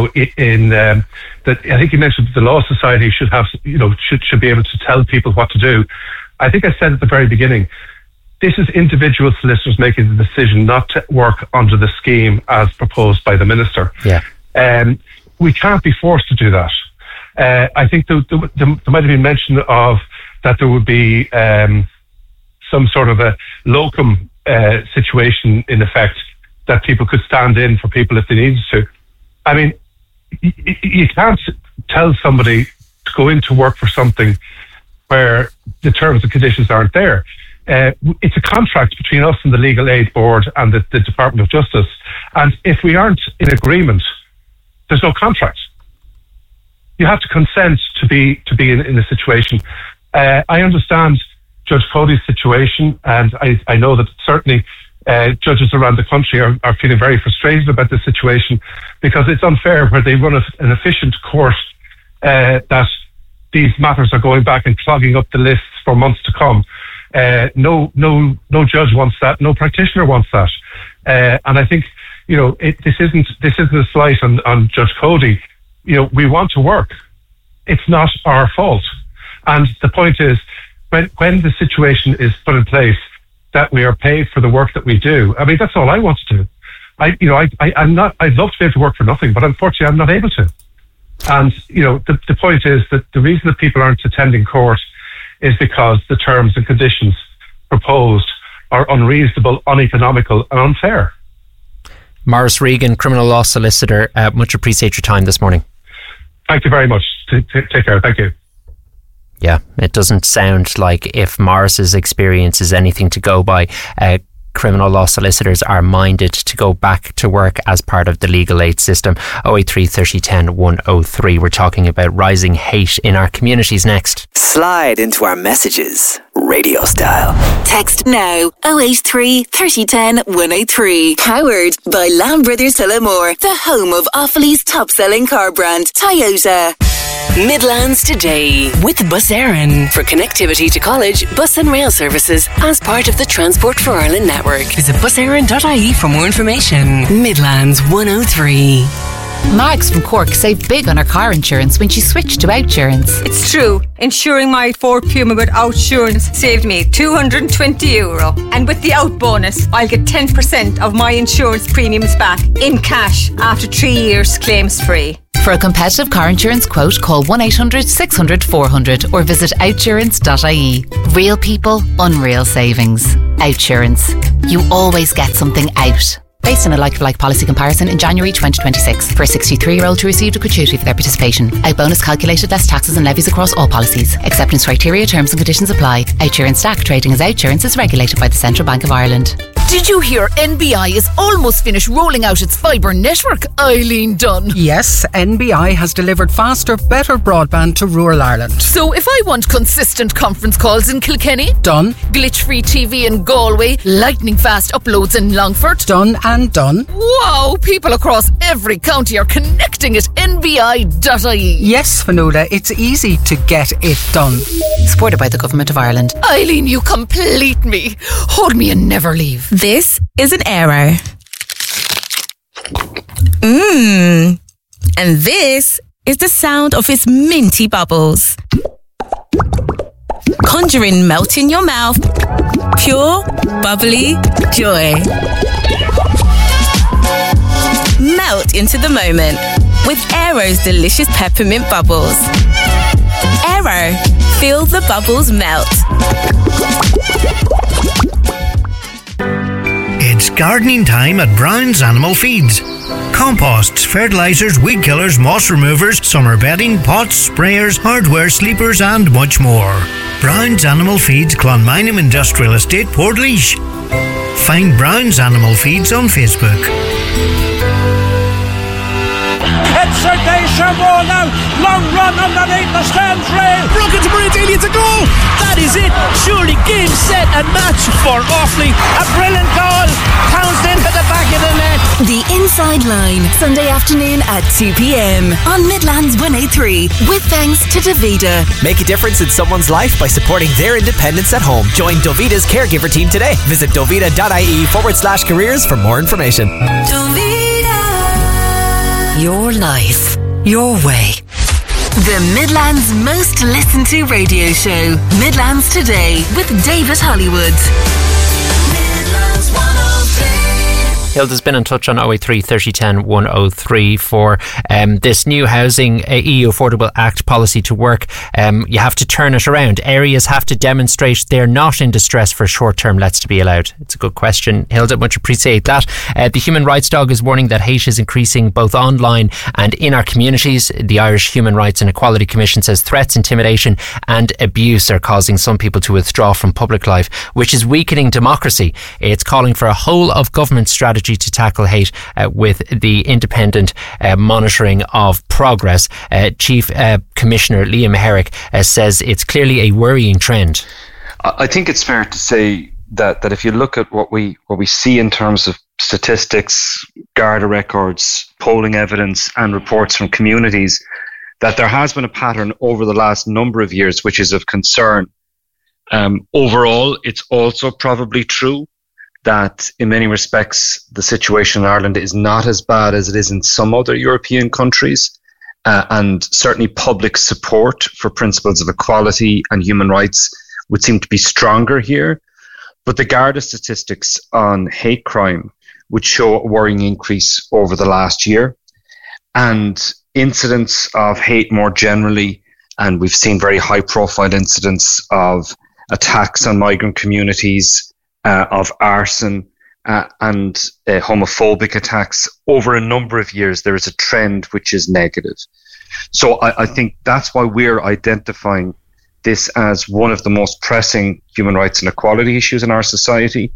think he mentioned that the Law Society should have should be able to tell people what to do. I think I said at the very beginning, this is individual solicitors making the decision not to work under the scheme as proposed by the minister. Yeah. We can't be forced to do that. I think there might have been mention of that there would be some sort of a locum situation in effect, that people could stand in for people if they needed to. I mean, you can't tell somebody to go into work for something where the terms and conditions aren't there. It's a contract between us and the Legal Aid Board and the Department of Justice. And if we aren't in agreement, there's no contract. You have to consent to be in a situation. I understand Judge Cody's situation, and I know that certainly judges around the country are feeling very frustrated about this situation, because it's unfair where they run an efficient court that these matters are going back and clogging up the lists for months to come. No judge wants that. No practitioner wants that. And I think this isn't a slight on Judge Cody. We want to work. It's not our fault. And the point is, when the situation is put in place, that we are paid for the work that we do. I mean, that's all I want to do. I'm not. I'd love to be able to work for nothing, but unfortunately, I'm not able to. And the point is that the reason that people aren't attending court is because the terms and conditions proposed are unreasonable, uneconomical, and unfair. Maurice Regan, criminal law solicitor. Much appreciate your time this morning. Thank you very much. Take care. Thank you. Yeah, it doesn't sound like if Maurice's experience is anything to go by. criminal law solicitors are minded to go back to work as part of the legal aid system. 083 30 10 103. We're talking about rising hate in our communities next. Slide into our messages, radio style. Text now 083 30 10 103. Powered by Lamb Brothers Tullamore, the home of Offaly's top-selling car brand, Toyota. Midlands Today with Bus Éireann. For connectivity to college, bus and rail services as part of the Transport for Ireland network. Visit buséireann.ie for more information. Midlands 103. Mags from Cork saved big on her car insurance when she switched to Outsurance. It's true. Insuring my Ford Puma with Outsurance saved me €220. And with the Out bonus, I'll get 10% of my insurance premiums back in cash after 3 years claims free. For a competitive car insurance quote, call 1-800-600-400 or visit outsurance.ie. Real people, unreal savings. Outsurance. You always get something out. Based on a like-for-like policy comparison in January 2026. For a 63-year-old who received a gratuity for their participation. Out bonus calculated less taxes and levies across all policies. Acceptance criteria, terms and conditions apply. Outsurance Stack trading as Outsurance is regulated by the Central Bank of Ireland. Did you hear NBI is almost finished rolling out its fibre network? Eileen Dunn. Yes, NBI has delivered faster, better broadband to rural Ireland. So if I want consistent conference calls in Kilkenny? Done. Glitch-free TV in Galway? Lightning-fast uploads in Longford? Done and done. Wow, people across every county are connecting at nbi.ie. Yes, Fionnuala, it's easy to get it done. Supported by the Government of Ireland. Eileen, you complete me. Hold me and never leave. This is an error. And this is the sound of its minty bubbles. Conjuring melt in your mouth. Pure, bubbly joy. Melt into the moment with Aero's delicious peppermint bubbles. Aero, feel the bubbles melt. It's gardening time at Brown's Animal Feeds. Composts, fertilisers, weed killers, moss removers, summer bedding, pots, sprayers, hardware, sleepers and much more. Brown's Animal Feeds, Clonmynham Industrial Estate, Portlaoise. Find Brown's Animal Feeds on Facebook. It's a Deja ball now. Long run underneath the stands rail. Broken to Mauritania to goal. That is it. Surely game, set and match for Offaly. A brilliant goal. Townsend to the back of the net. The Inside Line, Sunday afternoon at 2 p.m. on Midlands 103 with thanks to Davida. Make a difference in someone's life by supporting their independence at home. Join Davida's caregiver team today. Visit davida.ie/careers for more information. Your life, your way. The Midlands' most listened to radio show, Midlands Today with David Hollywood. Midlands 103. Hilda's been in touch on 083 30 10 103 for this new housing EU Affordable Act policy to work. You have to turn it around. Areas have to demonstrate they're not in distress for short-term lets to be allowed. It's a good question, Hilda. Much appreciate that. The Human Rights Dog is warning that hate is increasing both online and in our communities. The Irish Human Rights and Equality Commission says threats, intimidation and abuse are causing some people to withdraw from public life, which is weakening democracy. It's calling for a whole-of-government strategy to tackle hate with the independent monitoring of progress. Chief Commissioner Liam Herrick says it's clearly a worrying trend. I think it's fair to say that if you look at what we see in terms of statistics, Garda records, polling evidence and reports from communities, that there has been a pattern over the last number of years which is of concern. Overall, it's also probably true that in many respects the situation in Ireland is not as bad as it is in some other European countries, and certainly public support for principles of equality and human rights would seem to be stronger here. But the Garda statistics on hate crime would show a worrying increase over the last year, and incidents of hate more generally, and we've seen very high profile incidents of attacks on migrant communities, of arson and homophobic attacks over a number of years. There is a trend which is negative. So I think that's why we're identifying this as one of the most pressing human rights and equality issues in our society.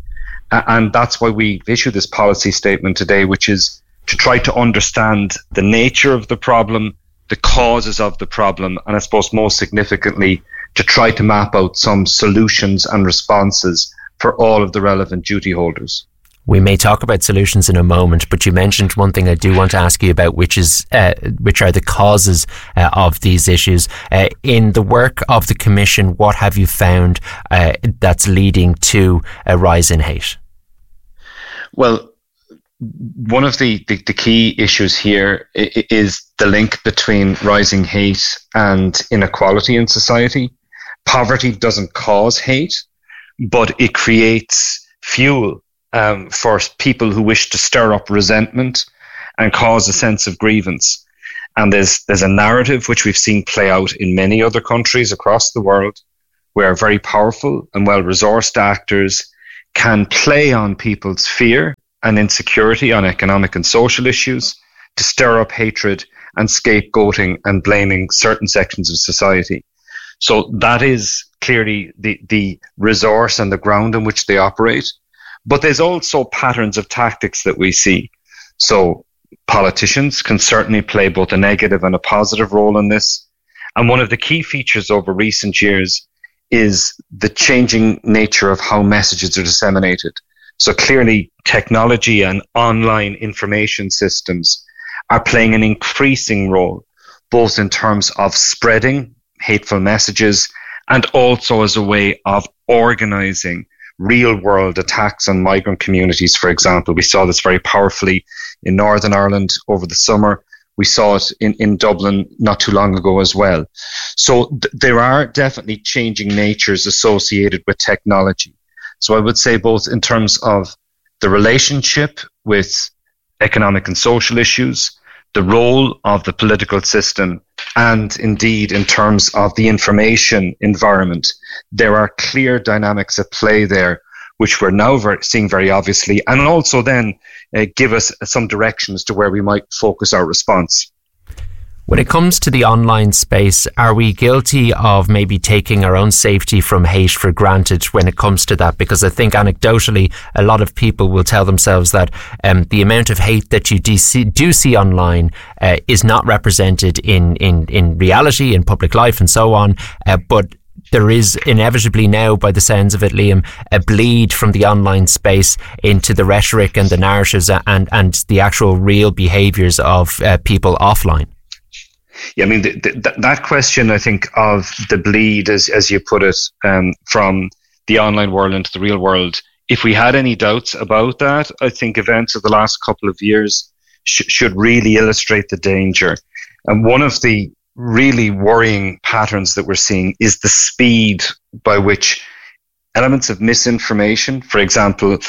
And that's why we issued this policy statement today, which is to try to understand the nature of the problem, the causes of the problem, and I suppose most significantly, to try to map out some solutions and responses for all of the relevant duty holders. We may talk about solutions in a moment, but you mentioned one thing I do want to ask you about, which are the causes of these issues. In the work of the Commission, what have you found that's leading to a rise in hate? Well, one of the key issues here is the link between rising hate and inequality in society. Poverty doesn't cause hate, but it creates fuel for people who wish to stir up resentment and cause a sense of grievance. And there's a narrative which we've seen play out in many other countries across the world, where very powerful and well-resourced actors can play on people's fear and insecurity on economic and social issues to stir up hatred and scapegoating and blaming certain sections of society. So that is clearly the resource and the ground in which they operate. But there's also patterns of tactics that we see. So politicians can certainly play both a negative and a positive role in this. And one of the key features over recent years is the changing nature of how messages are disseminated. So clearly technology and online information systems are playing an increasing role, both in terms of spreading hateful messages and also as a way of organizing real-world attacks on migrant communities, for example. We saw this very powerfully in Northern Ireland over the summer. We saw it in Dublin not too long ago as well. So there are definitely changing natures associated with technology. So I would say both in terms of the relationship with economic and social issues, the role of the political system, and indeed in terms of the information environment, there are clear dynamics at play there, which we're now seeing very obviously, and also then give us some direction as to where we might focus our response. When it comes to the online space, are we guilty of maybe taking our own safety from hate for granted when it comes to that? Because I think anecdotally, a lot of people will tell themselves that the amount of hate that you do see online is not represented in reality, in public life and so on. But there is inevitably now, by the sounds of it, Liam, a bleed from the online space into the rhetoric and the narratives and the actual real behaviours of people offline. Yeah, I mean, that question, I think, of the bleed, as you put it, from the online world into the real world, if we had any doubts about that, I think events of the last couple of years should really illustrate the danger. And one of the really worrying patterns that we're seeing is the speed by which elements of misinformation, for example,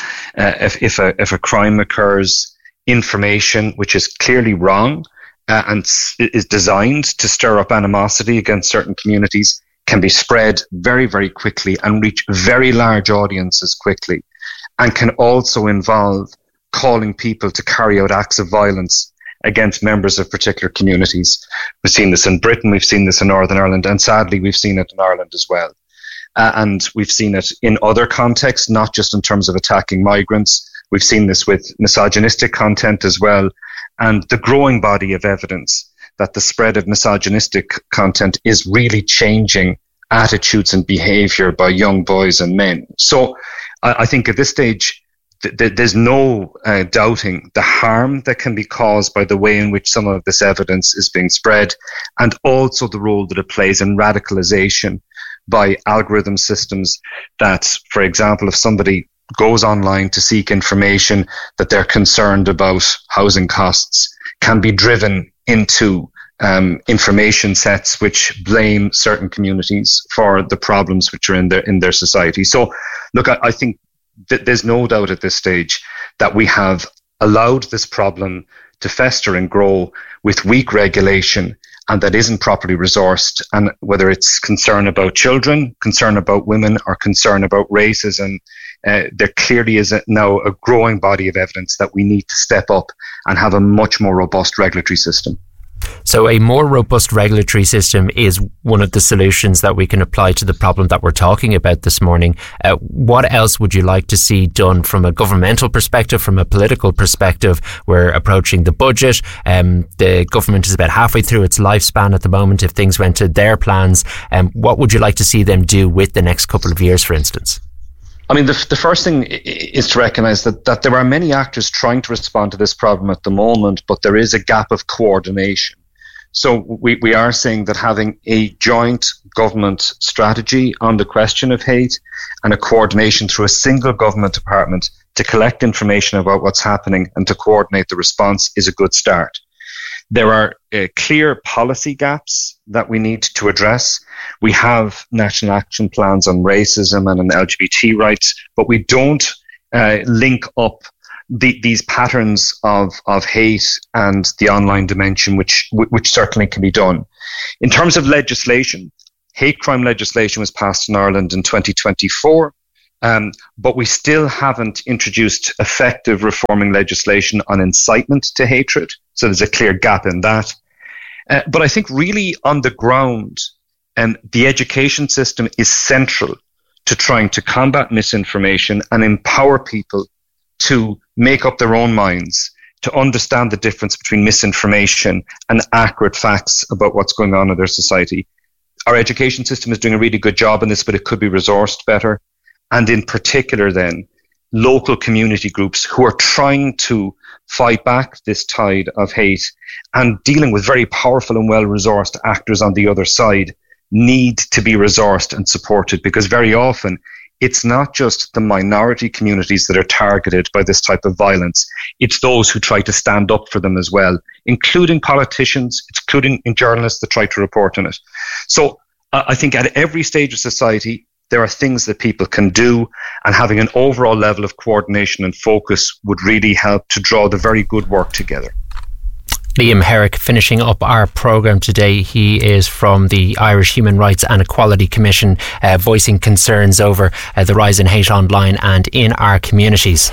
if a crime occurs, information which is clearly wrong, and is designed to stir up animosity against certain communities, can be spread very, very quickly and reach very large audiences quickly, and can also involve calling people to carry out acts of violence against members of particular communities. We've seen this in Britain, we've seen this in Northern Ireland, and sadly we've seen it in Ireland as well. And we've seen it in other contexts, not just in terms of attacking migrants. We've seen this with misogynistic content as well. And the growing body of evidence that the spread of misogynistic content is really changing attitudes and behavior by young boys and men. So I think at this stage, there's no doubting the harm that can be caused by the way in which some of this evidence is being spread, and also the role that it plays in radicalization by algorithm systems that, for example, if somebody goes online to seek information that they're concerned about housing costs, can be driven into information sets which blame certain communities for the problems which are in their society. So, look, I think that there's no doubt at this stage that we have allowed this problem to fester and grow with weak regulation, and that isn't properly resourced. And whether it's concern about children, concern about women, or concern about racism, there clearly is now a growing body of evidence that we need to step up and have a much more robust regulatory system. So a more robust regulatory system is one of the solutions that we can apply to the problem that we're talking about this morning. What else would you like to see done from a governmental perspective, from a political perspective? We're approaching the budget. The government is about halfway through its lifespan at the moment. If things went to their plans, what would you like to see them do with the next couple of years, for instance? I mean, the first thing is to recognise that there are many actors trying to respond to this problem at the moment, but there is a gap of coordination. So we are saying that having a joint government strategy on the question of hate and a coordination through a single government department to collect information about what's happening and to coordinate the response is a good start. There are clear policy gaps that we need to address. We have national action plans on racism and on LGBT rights, but we don't link up these patterns of hate and the online dimension, which certainly can be done. In terms of legislation, hate crime legislation was passed in Ireland in 2024, but we still haven't introduced effective reforming legislation on incitement to hatred. So there's a clear gap in that. But I think really on the ground, the education system is central to trying to combat misinformation and empower people to make up their own minds, to understand the difference between misinformation and accurate facts about what's going on in their society. Our education system is doing a really good job in this, but it could be resourced better. And in particular then, local community groups who are trying to fight back this tide of hate and dealing with very powerful and well-resourced actors on the other side need to be resourced and supported, because very often it's not just the minority communities that are targeted by this type of violence. It's those who try to stand up for them as well, including politicians, including journalists that try to report on it. So I think at every stage of society, there are things that people can do, and having an overall level of coordination and focus would really help to draw the very good work together. Liam Herrick finishing up our programme today. He is from the Irish Human Rights and Equality Commission, voicing concerns over the rise in hate online and in our communities.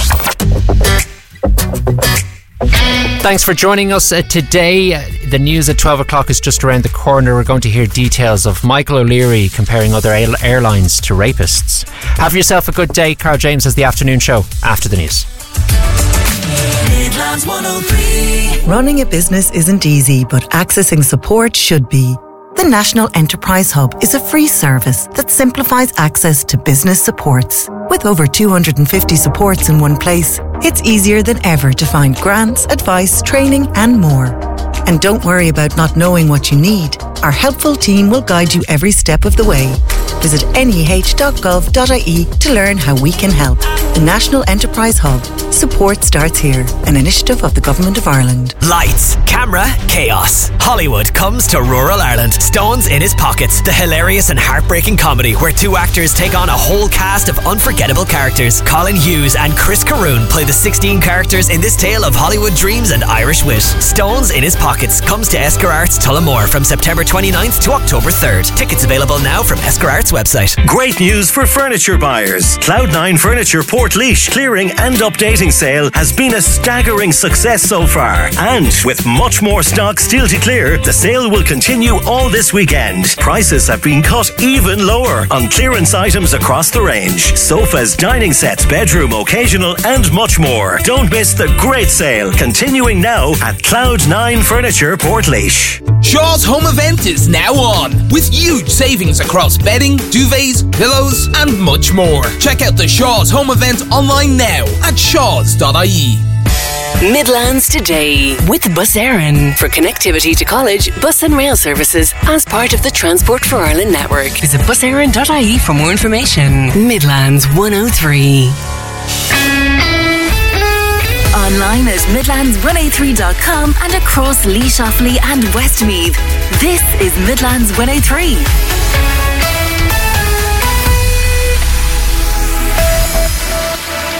Thanks for joining us today. The news at 12 o'clock is just around the corner. We're going to hear details of Michael O'Leary comparing other airlines to rapists. Have yourself a good day. Carl James has the afternoon show after the news. Midlands 103. Running a business isn't easy, but accessing support should be. The National Enterprise Hub is a free service that simplifies access to business supports. With over 250 supports in one place, it's easier than ever to find grants, advice, training and more. And don't worry about not knowing what you need. Our helpful team will guide you every step of the way. Visit neh.gov.ie to learn how we can help. The National Enterprise Hub. Support starts here. An initiative of the Government of Ireland. Lights, camera, chaos. Hollywood comes to rural Ireland. Stones in his pockets. The hilarious and heartbreaking comedy where two actors take on a whole cast of unforgettable characters. Colin Hughes and Chris Caroon play the 16 characters in this tale of Hollywood dreams and Irish wit. Stones in his pockets comes to Esker Arts Tullamore from September 29th to October 3rd. Tickets available now from Esker Arts website. Great news for furniture buyers. Cloud9 Furniture Portlaoise clearing and updating sale has been a staggering success so far. And with much more stock still to clear, the sale will continue all this weekend. Prices have been cut even lower on clearance items across the range. Sofas, dining sets, bedroom, occasional and much more. Don't miss the great sale continuing now at Cloud9 Furniture Portlaoise. Shaw's home event is now on, with huge savings across bedding, duvets, pillows and much more. Check out the Shaw's home event online now at shaws.ie. Midlands Today with Bus Éireann for connectivity to college, bus and rail services as part of the Transport for Ireland network. Visit buséireann.ie for more information. Midlands 103. Online at midlands103.com and across Laois, Offaly and Westmeath. This is Midlands 103.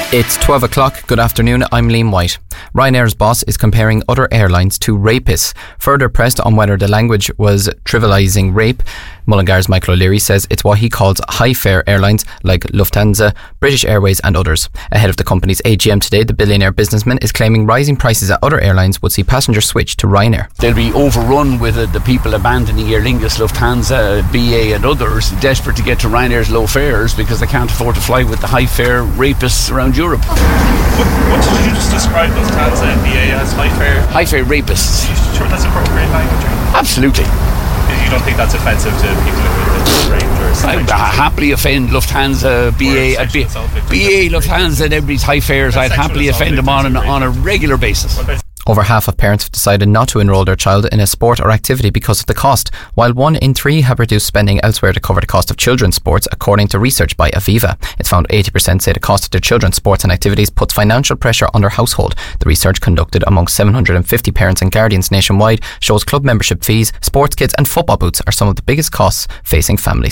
It's 12 o'clock. Good afternoon. I'm Liam White. Ryanair's boss is comparing other airlines to rapists. Further pressed on whether the language was trivialising rape, Mullingar's Michael O'Leary says it's what he calls high-fare airlines like Lufthansa, British Airways and others. Ahead of the company's AGM today, the billionaire businessman is claiming rising prices at other airlines would see passengers switch to Ryanair. They'll be overrun with the people abandoning Aer Lingus, Lufthansa, BA and others, desperate to get to Ryanair's low fares because they can't afford to fly with the high-fare rapists around Europe. What did you just describe Lufthansa and BA as high-fare? High-fare rapists. Are you sure that's appropriate language? Absolutely. You don't think that's offensive to people who are raped or I happily offend Lufthansa, BA, Lufthansa and everybody's high fares. I'd happily offend them on a regular basis. Over half of parents have decided not to enrol their child in a sport or activity because of the cost, while 1 in 3 have reduced spending elsewhere to cover the cost of children's sports, according to research by Aviva. It's found 80% say the cost of their children's sports and activities puts financial pressure on their household. The research, conducted among 750 parents and guardians nationwide, shows club membership fees, sports kits and football boots are some of the biggest costs facing families.